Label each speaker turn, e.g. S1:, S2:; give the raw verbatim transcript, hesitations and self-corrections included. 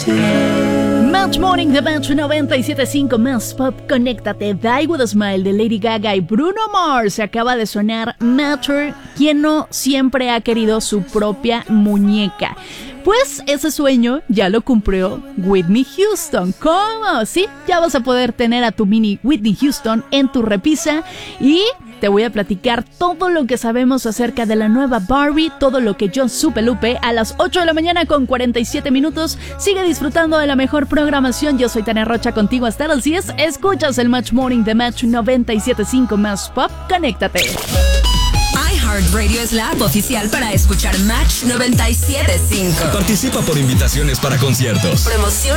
S1: Match Morning de Match noventa y siete punto cinco Más Pop, conéctate. Die With A Smile de Lady Gaga y Bruno Mars. Se acaba de sonar Matter. ¿Quién no siempre ha querido su propia muñeca? Pues ese sueño ya lo cumplió Whitney Houston. ¿Cómo? Sí, ya vas a poder tener a tu mini Whitney Houston en tu repisa y te voy a platicar todo lo que sabemos acerca de la nueva Barbie, todo lo que yo supe Lupe a las ocho de la mañana con cuarenta y siete minutos. Sigue disfrutando de la mejor programación. Yo soy Tania Rocha contigo hasta las diez. Escuchas el Match Morning de Match noventa y siete punto cinco Más Pop. Conéctate.
S2: iHeartRadio es la app oficial para escuchar Match noventa y siete punto cinco.
S3: Participa por invitaciones para conciertos.
S2: Promoción